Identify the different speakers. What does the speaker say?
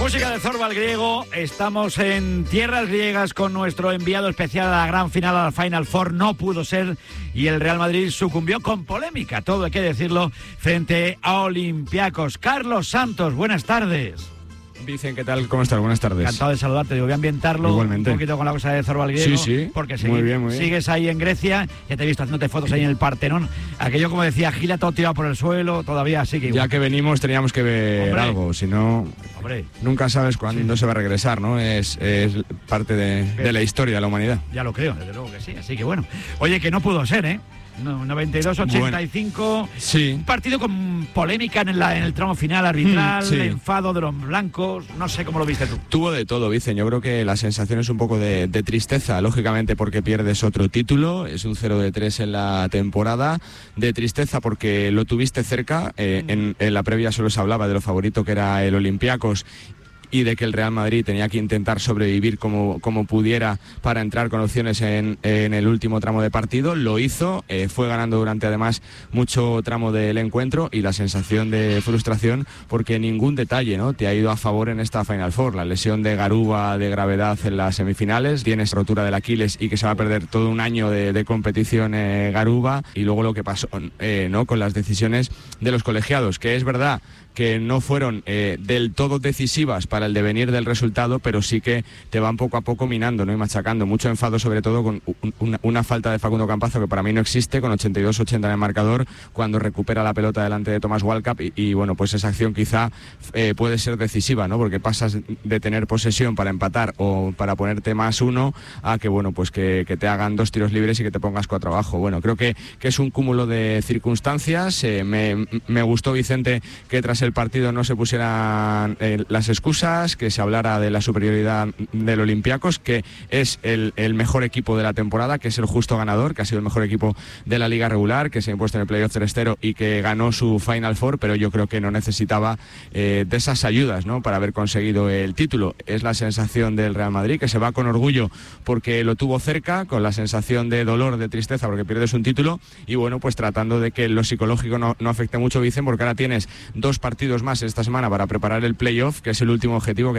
Speaker 1: Música de Zorba el Griego. Estamos en tierras griegas con nuestro enviado especial a la gran final, a la Final Four. No pudo ser y el Real Madrid sucumbió con polémica, todo hay que decirlo, frente a Olympiacos. Carlos Santos, buenas tardes.
Speaker 2: Dicen, ¿qué tal? ¿Cómo estás? Buenas tardes.
Speaker 1: Encantado de saludarte. Digo, voy a ambientarlo
Speaker 2: igualmente
Speaker 1: un poquito con la cosa de Zorba el Griego.
Speaker 2: Sí,
Speaker 1: porque
Speaker 2: muy bien.
Speaker 1: Sigues ahí en Grecia. Ya te he visto haciéndote fotos ahí en el Partenón. Aquello, como decía Gila, todo tirado por el suelo. Todavía así que...
Speaker 2: Ya que venimos teníamos que ver algo. Si no, nunca sabes cuándo se va a regresar, ¿no? Es parte de la historia de la humanidad.
Speaker 1: Ya lo creo, desde luego que sí. Así que bueno. Oye, que no pudo ser, ¿eh? No, 92-85, bueno,
Speaker 2: sí.
Speaker 1: Un partido con polémica en el tramo final arbitral,
Speaker 2: sí.
Speaker 1: Enfado de los blancos, no sé cómo lo viste tú.
Speaker 2: Tuvo de todo, Vicen. Yo creo que la sensación es un poco de tristeza, lógicamente porque pierdes otro título, es un 0-3 en la temporada, de tristeza porque lo tuviste cerca, en la previa solo se hablaba de lo favorito que era el Olympiacos, y de que el Real Madrid tenía que intentar sobrevivir como pudiera para entrar con opciones en el último tramo de partido. Lo hizo, fue ganando durante además mucho tramo del encuentro, y la sensación de frustración porque ningún detalle, ¿no?, te ha ido a favor en esta Final Four. La lesión de Garuba de gravedad en las semifinales, tienes rotura del Aquiles y que se va a perder todo un año de competición Garuba, y luego lo que pasó ¿no?, con las decisiones de los colegiados, que es verdad que no fueron del todo decisivas para el devenir del resultado, pero sí que te van poco a poco minando, ¿no?, y machacando. Mucho enfado sobre todo con una falta de Facundo Campazo que para mí no existe, con 82-80 en el marcador, cuando recupera la pelota delante de Thomas Walkup, y bueno, pues esa acción quizá puede ser decisiva, ¿no?, porque pasas de tener posesión para empatar o para ponerte +1 a que, bueno, pues que te hagan 2 tiros libres y que te pongas 4 abajo. Bueno, creo que es un cúmulo de circunstancias. Me gustó, Vicente, que tras el partido no se pusieran las excusas, que se hablara de la superioridad del Olympiacos, que es el mejor equipo de la temporada, que es el justo ganador, que ha sido el mejor equipo de la liga regular, que se ha impuesto en el playoff 3-0 y que ganó su Final Four, pero yo creo que no necesitaba de esas ayudas, ¿no?, para haber conseguido el título. Es la sensación del Real Madrid, que se va con orgullo porque lo tuvo cerca, con la sensación de dolor, de tristeza porque pierdes un título, y bueno, pues tratando de que lo psicológico no afecte mucho, Vicen, porque ahora tienes 2 partidos más esta semana para preparar el playoff, que es el último objetivo que